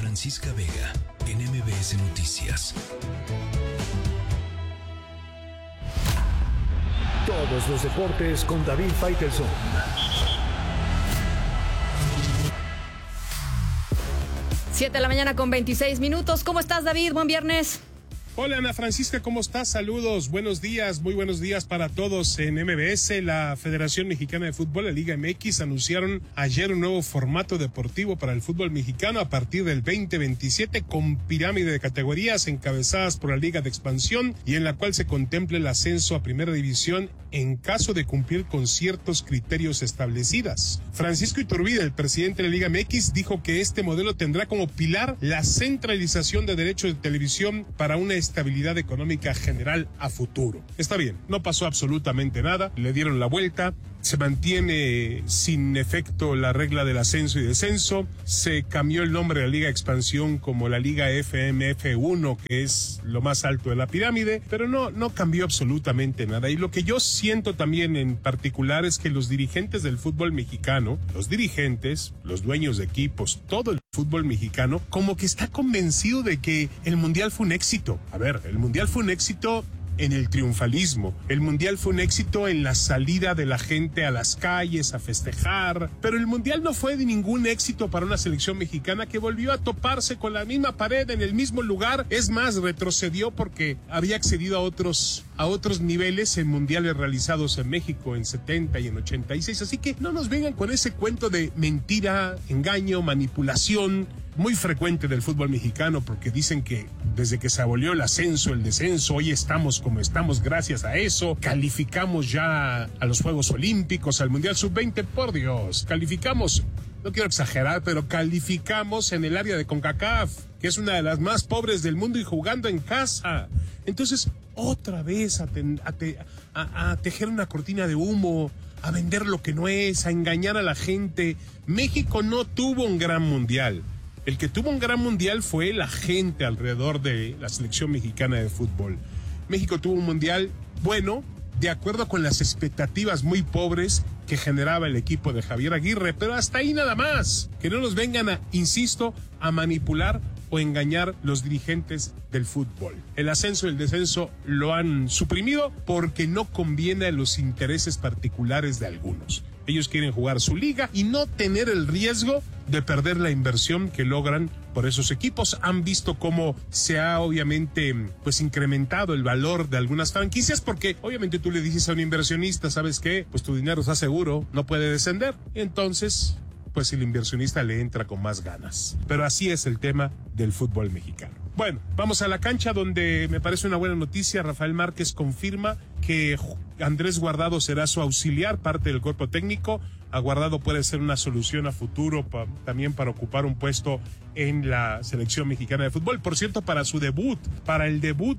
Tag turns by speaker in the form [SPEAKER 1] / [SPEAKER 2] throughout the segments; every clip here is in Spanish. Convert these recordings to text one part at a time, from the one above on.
[SPEAKER 1] Francisca Vega, en MBS Noticias.
[SPEAKER 2] Todos los deportes con David Faitelson.
[SPEAKER 3] Siete de la mañana con 26 minutos. ¿Cómo estás, David? Buen viernes.
[SPEAKER 4] Hola, Ana Francisca, ¿cómo estás? Saludos, buenos días, muy buenos días para todos en MBS. La Federación Mexicana de Fútbol, la Liga MX, anunciaron ayer un nuevo formato deportivo para el fútbol mexicano a partir del 2027 con pirámide de categorías encabezadas por la Liga de Expansión y en la cual se contempla el ascenso a Primera División en caso de cumplir con ciertos criterios establecidos. Francisco Iturbide, el presidente de la Liga MX, dijo que este modelo tendrá como pilar la centralización de derechos de televisión para una estabilidad económica general a futuro. Está bien, no pasó absolutamente nada, le dieron la vuelta, se mantiene sin efecto la regla del ascenso y descenso, se cambió el nombre de la Liga Expansión como la Liga FMF1, que es lo más alto de la pirámide, pero no cambió absolutamente nada. Y lo que yo siento también en particular es que los dirigentes del fútbol mexicano, los dirigentes, los dueños de equipos, todo el fútbol mexicano, como que está convencido de que el Mundial fue un éxito. A ver, el Mundial fue un éxito en el triunfalismo. El Mundial fue un éxito en la salida de la gente a las calles a festejar, pero el Mundial no fue de ningún éxito para una selección mexicana que volvió a toparse con la misma pared en el mismo lugar. Es más, retrocedió porque había accedido a otros niveles en mundiales realizados en México en 70 y en 86, así que no nos vengan con ese cuento de mentira, engaño, manipulación, muy frecuente del fútbol mexicano, porque dicen que desde que se abolió el ascenso, el descenso, hoy estamos como estamos gracias a eso, calificamos ya a los Juegos Olímpicos, al Mundial Sub-20, por Dios, calificamos, no quiero exagerar, pero calificamos en el área de CONCACAF, que es una de las más pobres del mundo y jugando en casa. Entonces, otra vez a tejer una cortina de humo, a vender lo que no es, a engañar a la gente. México no tuvo un gran mundial. El que tuvo un gran mundial fue la gente alrededor de la selección mexicana de fútbol. México tuvo un mundial bueno, de acuerdo con las expectativas muy pobres que generaba el equipo de Javier Aguirre, pero hasta ahí nada más. Que no nos vengan a manipular o engañar los dirigentes del fútbol. El ascenso y el descenso lo han suprimido porque no conviene a los intereses particulares de algunos. Ellos quieren jugar su liga y no tener el riesgo de perder la inversión que logran por esos equipos. Han visto cómo se ha obviamente incrementado el valor de algunas franquicias, porque obviamente tú le dices a un inversionista, ¿sabes qué? Pues tu dinero está seguro, no puede descender. Entonces, pues el inversionista le entra con más ganas. Pero así es el tema del fútbol mexicano. Bueno, vamos a la cancha donde me parece una buena noticia. Rafael Márquez confirma que Andrés Guardado será su auxiliar, parte del cuerpo técnico. A Guardado puede ser una solución a futuro también para ocupar un puesto en la selección mexicana de fútbol. Por cierto, para su debut, para el debut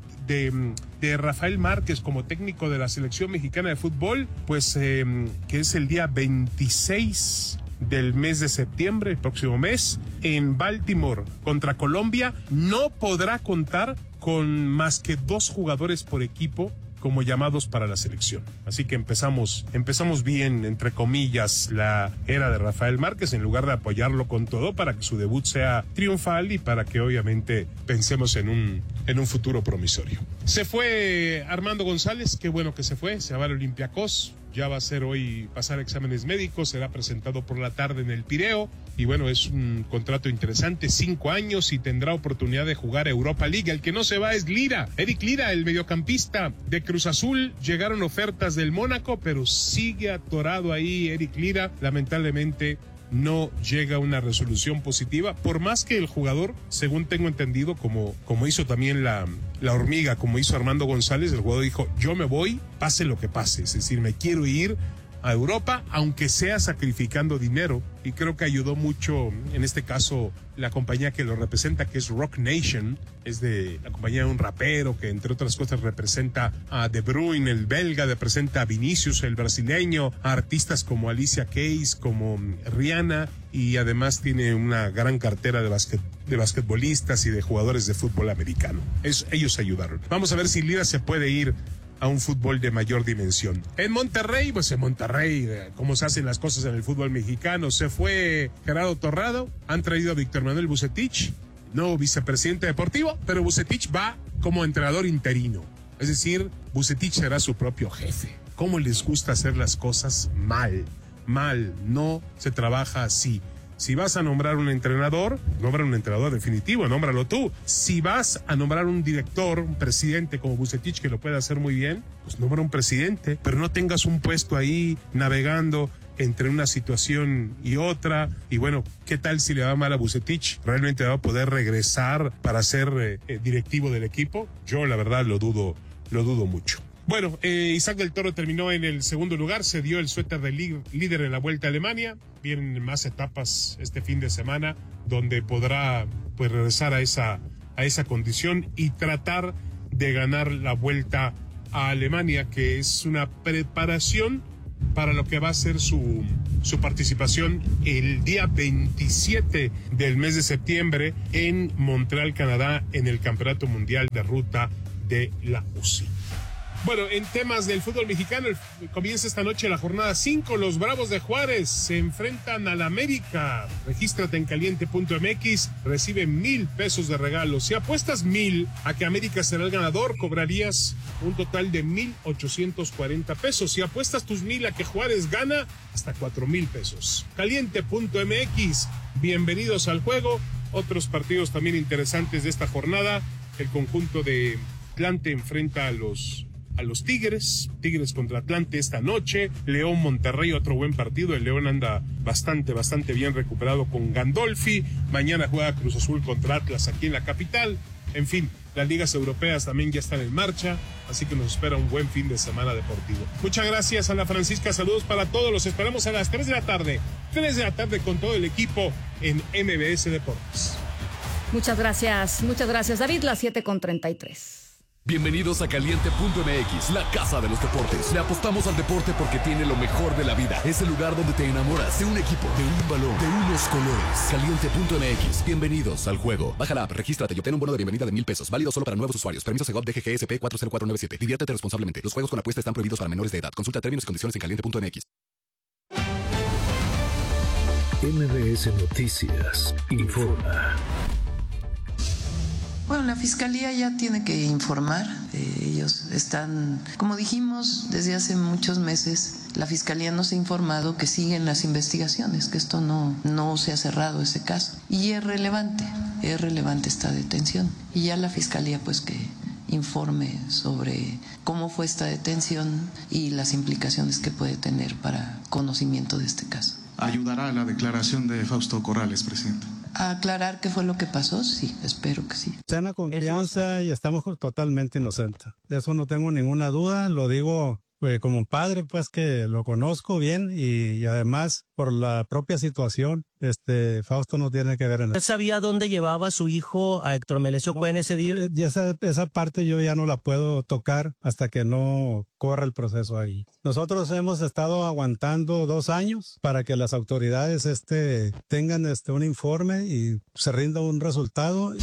[SPEAKER 4] de Rafael Márquez como técnico de la selección mexicana de fútbol, pues que es el día 26 del mes de septiembre, el próximo mes, en Baltimore contra Colombia, no podrá contar con más que 2 jugadores por equipo como llamados para la selección. Así que empezamos bien, entre comillas, la era de Rafael Márquez, en lugar de apoyarlo con todo para que su debut sea triunfal y para que obviamente pensemos en un futuro promisorio. Se fue Armando González, qué bueno que se va al Olympiacos. Ya va a ser hoy pasar exámenes médicos, será presentado por la tarde en el Pireo. Y bueno, es un contrato interesante, 5 años y tendrá oportunidad de jugar Europa League. El que no se va es Lira, Eric Lira, el mediocampista de Cruz Azul. Llegaron ofertas del Mónaco, pero sigue atorado ahí Eric Lira. Lamentablemente no llega a una resolución positiva, por más que el jugador, según tengo entendido, como hizo también la hormiga, como hizo Armando González, el jugador dijo, yo me voy, pase lo que pase, es decir, me quiero ir a Europa, aunque sea sacrificando dinero, y creo que ayudó mucho, en este caso, la compañía que lo representa, que es Rock Nation, es de la compañía de un rapero que, entre otras cosas, representa a De Bruyne, el belga, representa a Vinicius, el brasileño, a artistas como Alicia Keys, como Rihanna, y además tiene una gran cartera de basquetbolistas y de jugadores de fútbol americano. Ellos ayudaron. Vamos a ver si Lira se puede ir a un fútbol de mayor dimensión. En Monterrey, cómo se hacen las cosas en el fútbol mexicano, se fue Gerardo Torrado, han traído a Víctor Manuel Vucetich, nuevo vicepresidente deportivo, pero Vucetich va como entrenador interino. Es decir, Vucetich será su propio jefe. ¿Cómo les gusta hacer las cosas mal? Mal, no se trabaja así. Si vas a nombrar un entrenador, nombra un entrenador definitivo, nómbralo tú. Si vas a nombrar un director, un presidente como Vucetich, que lo puede hacer muy bien, pues nombra un presidente, pero no tengas un puesto ahí navegando entre una situación y otra. Y bueno, ¿qué tal si le va mal a Vucetich? ¿Realmente va a poder regresar para ser directivo del equipo? Yo la verdad lo dudo mucho. Bueno, Isaac del Toro terminó en el segundo lugar, se dio el suéter de líder en la Vuelta a Alemania. Vienen más etapas este fin de semana donde podrá pues regresar a esa condición y tratar de ganar la Vuelta a Alemania, que es una preparación para lo que va a ser su participación el día 27 del mes de septiembre en Montreal, Canadá, en el Campeonato Mundial de Ruta de la UCI. Bueno, en temas del fútbol mexicano, comienza esta noche la jornada 5. Los Bravos de Juárez se enfrentan al América. Regístrate en caliente.mx, recibe 1,000 pesos de regalo. Si apuestas 1,000 a que América será el ganador, cobrarías un total de 1,840 pesos. Si apuestas tus 1,000 a que Juárez gana, hasta 4,000 pesos. Caliente.mx, bienvenidos al juego. Otros partidos también interesantes de esta jornada. El conjunto de Atlante enfrenta a los Tigres contra Atlante esta noche. León Monterrey, otro buen partido. El León anda bastante bien recuperado con Gandolfi. Mañana juega Cruz Azul contra Atlas aquí en la capital. En fin, las ligas europeas también ya están en marcha, así que nos espera un buen fin de semana deportivo. Muchas gracias, Ana Francisca, saludos para todos. Los esperamos a las 3 de la tarde con todo el equipo en MBS Deportes.
[SPEAKER 3] Muchas gracias, David, las 7:33.
[SPEAKER 1] Bienvenidos a Caliente.mx, la casa de los deportes. Le apostamos al deporte porque tiene lo mejor de la vida. Es el lugar donde te enamoras de un equipo, de un balón, de unos colores. Caliente.mx, bienvenidos al juego. Baja la app, regístrate y obtén un bono de bienvenida de 1,000 pesos. Válido solo para nuevos usuarios. Permiso Segov DGGSP 40497. Diviértete responsablemente. Los juegos con apuesta están prohibidos para menores de edad. Consulta términos y condiciones en Caliente.mx.
[SPEAKER 2] MBS Noticias informa.
[SPEAKER 5] Bueno, la Fiscalía ya tiene que informar. Ellos están, como dijimos, desde hace muchos meses, la Fiscalía nos ha informado que siguen las investigaciones, que esto no se ha cerrado ese caso. Y es relevante esta detención. Y ya la Fiscalía pues que informe sobre cómo fue esta detención y las implicaciones que puede tener para conocimiento de este caso.
[SPEAKER 6] ¿Ayudará a la declaración de Fausto Corrales, presidente?
[SPEAKER 5] ¿A aclarar qué fue lo que pasó? Sí, espero que sí.
[SPEAKER 7] Plena confianza y estamos totalmente inocentes. De eso no tengo ninguna duda, lo digo como padre, pues que lo conozco bien y además por la propia situación, Fausto no tiene que ver en eso.
[SPEAKER 8] ¿Usted sabía dónde llevaba a su hijo a Héctor Melesio Cuen ese día?
[SPEAKER 7] Y esa parte yo ya no la puedo tocar hasta que no corra el proceso ahí. Nosotros hemos estado aguantando 2 años para que las autoridades tengan un informe y se rinda un resultado.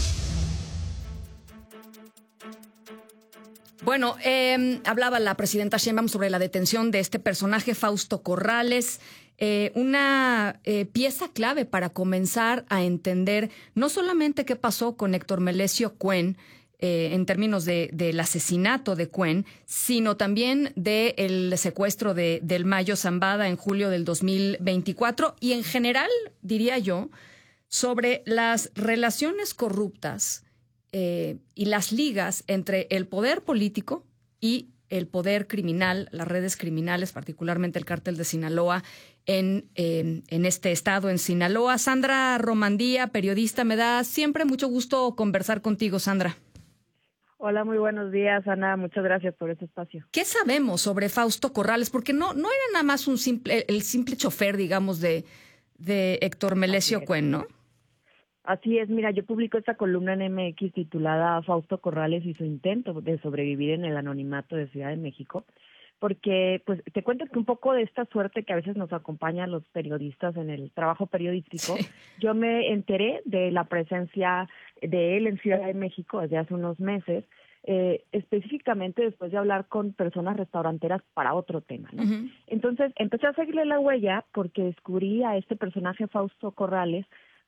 [SPEAKER 3] Bueno, hablaba la presidenta Sheinbaum sobre la detención de este personaje, Fausto Corrales, una pieza clave para comenzar a entender no solamente qué pasó con Héctor Melesio Cuen en términos del asesinato de Cuen, sino también del secuestro del Mayo Zambada en julio del 2024 y en general, diría yo, sobre las relaciones corruptas y las ligas entre el poder político y el poder criminal, las redes criminales, particularmente el cártel de Sinaloa en este estado, en Sinaloa. Sandra Romandía, periodista, me da siempre mucho gusto conversar contigo, Sandra.
[SPEAKER 9] Hola, muy buenos días, Ana. Muchas gracias por este espacio.
[SPEAKER 3] ¿Qué sabemos sobre Fausto Corrales? Porque no era nada más el simple chofer, digamos, de Héctor Melesio Cuen, ¿no?
[SPEAKER 9] Así es, mira, yo publico esta columna en MX titulada Fausto Corrales y su intento de sobrevivir en el anonimato de Ciudad de México, porque pues te cuento que un poco de esta suerte que a veces nos acompaña a los periodistas en el trabajo periodístico, sí. Yo me enteré de la presencia de él en Ciudad de México desde hace unos meses, específicamente después de hablar con personas restauranteras para otro tema, ¿no? Uh-huh. Entonces empecé a seguirle la huella porque descubrí a este personaje Fausto Corrales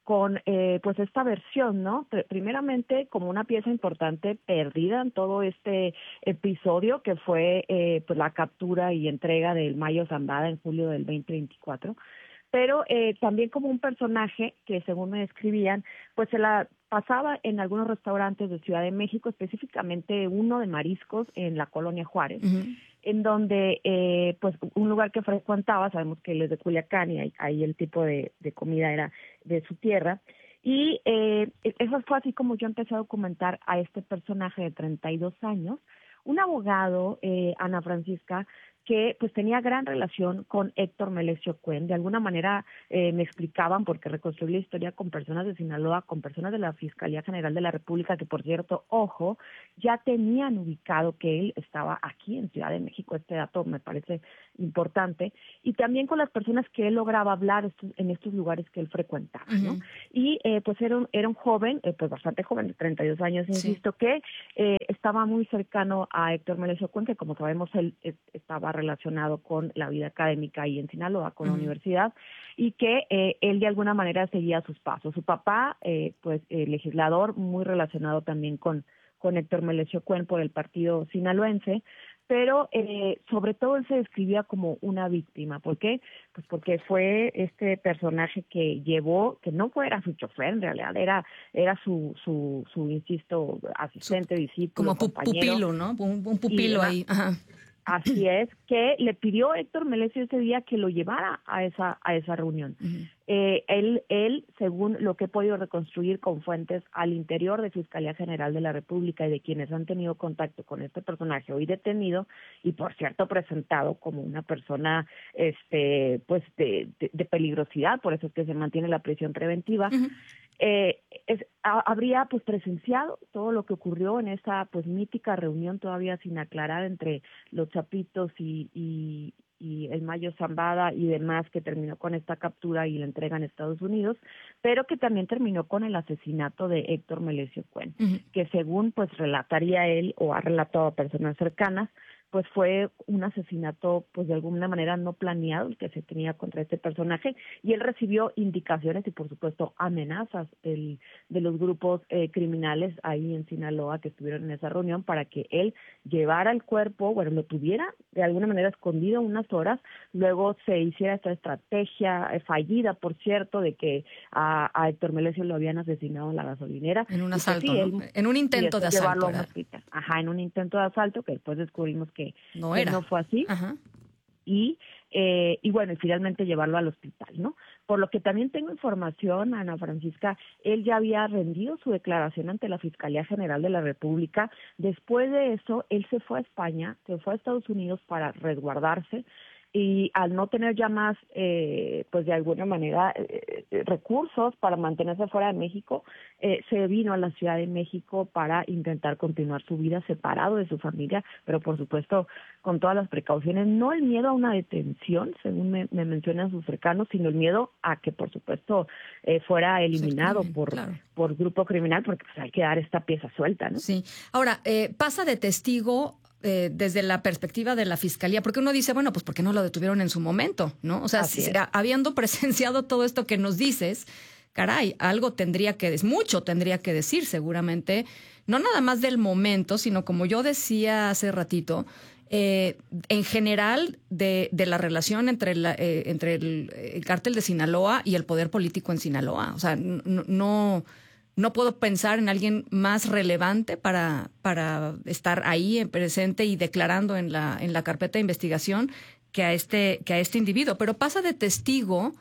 [SPEAKER 9] con pues esta versión, ¿no? Primeramente como una pieza importante perdida en todo este episodio que fue pues la captura y entrega del Mayo Zambada en julio del 2024, pero también como un personaje que, según me describían, pues se la pasaba en algunos restaurantes de Ciudad de México, específicamente uno de mariscos en la Colonia Juárez, en donde pues un lugar que frecuentaba, sabemos que él es de Culiacán y ahí el tipo de comida era de su tierra, y eso fue así como yo empecé a documentar a este personaje de 32 años, un abogado, Ana Francisca, que pues tenía gran relación con Héctor Melesio Cuen. De alguna manera me explicaban, porque reconstruí la historia con personas de Sinaloa, con personas de la Fiscalía General de la República, que por cierto, ojo, ya tenían ubicado que él estaba aquí en Ciudad de México. Este dato me parece importante. Y también con las personas que él lograba hablar en estos lugares que él frecuentaba, ¿no? Y pues era un joven, pues bastante joven, de 32 años, insisto, que estaba muy cercano a Héctor Melesio Cuen, que como sabemos él estaba relacionado con la vida académica ahí en Sinaloa, con la universidad, y que él de alguna manera seguía sus pasos. Su papá, pues legislador, muy relacionado también con Héctor Melesio Cuen por el partido sinaloense, pero sobre todo él se describía como una víctima. ¿Por qué? Pues porque fue este personaje que llevó, que no era su chofer, en realidad era su insisto, asistente, discípulo,
[SPEAKER 3] como pupilo, ¿no? Un pupilo ahí. Ajá.
[SPEAKER 9] Así es, que le pidió a Héctor Melesio ese día que lo llevara a esa reunión. Él, según lo que he podido reconstruir con fuentes al interior de Fiscalía General de la República y de quienes han tenido contacto con este personaje hoy detenido y por cierto presentado como una persona pues de peligrosidad, por eso es que se mantiene la prisión preventiva, habría pues presenciado todo lo que ocurrió en esa pues mítica reunión todavía sin aclarar entre los Chapitos y el Mayo Zambada y demás, que terminó con esta captura y la entrega en Estados Unidos, pero que también terminó con el asesinato de Héctor Melesio Cuen, que según pues relataría él o ha relatado a personas cercanas, pues fue un asesinato pues de alguna manera no planeado el que se tenía contra este personaje, y él recibió indicaciones y por supuesto amenazas de los grupos criminales ahí en Sinaloa que estuvieron en esa reunión para que él llevara el cuerpo, bueno, lo tuviera de alguna manera escondido unas horas, luego se hiciera esta estrategia fallida, por cierto, de que a Héctor Melesio lo habían asesinado en la gasolinera.
[SPEAKER 3] En un asalto, ¿no? En un intento de asalto.
[SPEAKER 9] En un intento de asalto que después descubrimos que no fue así.
[SPEAKER 3] Ajá.
[SPEAKER 9] Y bueno, y finalmente llevarlo al hospital, ¿no? Por lo que también tengo información, Ana Francisca, él ya había rendido su declaración ante la Fiscalía General de la República. Después de eso, él se fue a España, se fue a Estados Unidos para resguardarse, y al no tener ya más, pues de alguna manera, recursos para mantenerse fuera de México, se vino a la Ciudad de México para intentar continuar su vida separado de su familia, pero por supuesto con todas las precauciones, no el miedo a una detención, según me mencionan sus cercanos, sino el miedo a que por supuesto fuera eliminado por grupo criminal, porque pues hay que dar esta pieza suelta, ¿no?
[SPEAKER 3] Sí. Ahora, pasa de testigo desde la perspectiva de la Fiscalía, porque uno dice, bueno, pues ¿por qué no lo detuvieron en su momento? ¿No? O sea, habiendo presenciado todo esto que nos dices, caray, mucho tendría que decir seguramente, no nada más del momento, sino como yo decía hace ratito, en general de la relación entre el cártel de Sinaloa y el poder político en Sinaloa. O sea, no puedo pensar en alguien más relevante para estar ahí presente y declarando en la carpeta de investigación que a este individuo. Pero pasa de testigo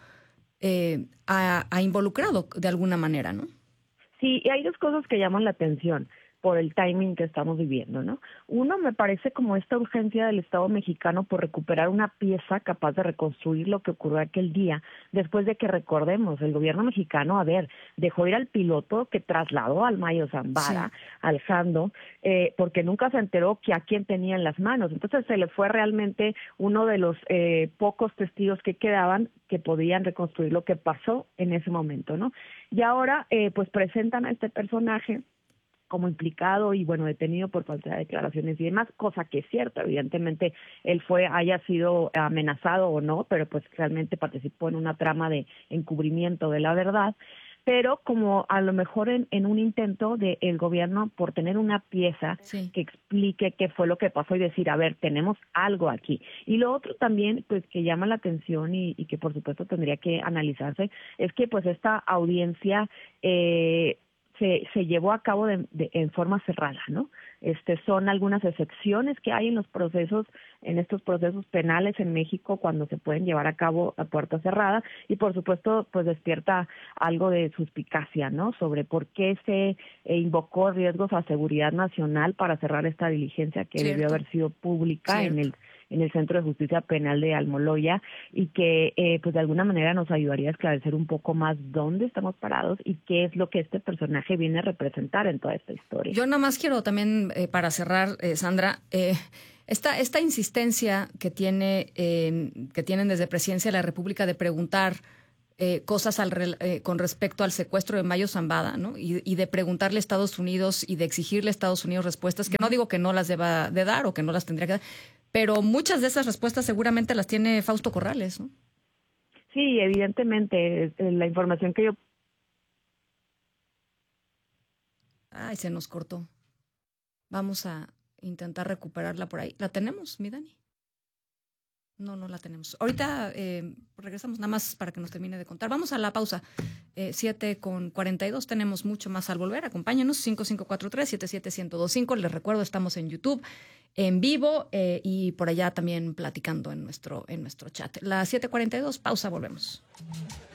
[SPEAKER 3] a involucrado de alguna manera, ¿no?
[SPEAKER 9] Sí, y hay dos cosas que llaman la atención por el timing que estamos viviendo, ¿no? Uno, me parece como esta urgencia del Estado mexicano por recuperar una pieza capaz de reconstruir lo que ocurrió aquel día, después de que, recordemos, el gobierno mexicano, dejó ir al piloto que trasladó al Mayo Zambada, al Jando, porque nunca se enteró que a quién tenía en las manos. Entonces se le fue realmente uno de los pocos testigos que quedaban que podían reconstruir lo que pasó en ese momento, ¿no? Y ahora, pues presentan a este personaje como implicado y bueno, detenido por falta de declaraciones y demás, cosa que es cierta, evidentemente él haya sido amenazado o no, pero pues realmente participó en una trama de encubrimiento de la verdad. pero como a lo mejor en un intento del gobierno por tener una pieza que explique qué fue lo que pasó y decir, a ver, tenemos algo aquí. Y lo otro también, pues, que llama la atención y que por supuesto tendría que analizarse, es que pues esta audiencia se llevó a cabo en forma cerrada, ¿no? Son algunas excepciones que hay en estos procesos penales en México cuando se pueden llevar a cabo a puerta cerrada y por supuesto pues despierta algo de suspicacia, ¿no? Sobre por qué se invocó riesgos a seguridad nacional para cerrar esta diligencia que debió haber sido pública en el Centro de Justicia Penal de Almoloya y que pues de alguna manera nos ayudaría a esclarecer un poco más dónde estamos parados y qué es lo que este personaje viene a representar en toda esta historia.
[SPEAKER 3] Yo nada más quiero también, para cerrar, Sandra, esta insistencia que tienen desde Presidencia de la República de preguntar cosas con respecto al secuestro de Mayo Zambada, ¿no? Y de preguntarle a Estados Unidos y de exigirle a Estados Unidos respuestas, que no digo que no las deba de dar o que no las tendría que dar, pero muchas de esas respuestas seguramente las tiene Fausto Corrales, ¿no?
[SPEAKER 9] Sí, evidentemente, la información que yo...
[SPEAKER 3] Ay, se nos cortó. Vamos a intentar recuperarla por ahí. ¿La tenemos, mi Dani? No la tenemos. Ahorita regresamos nada más para que nos termine de contar. Vamos a la pausa. 7:42. Tenemos mucho más al volver. Acompáñenos. 5543-77125. Les recuerdo, estamos en YouTube en vivo y por allá también platicando en nuestro chat. Las 7:42. Pausa, volvemos.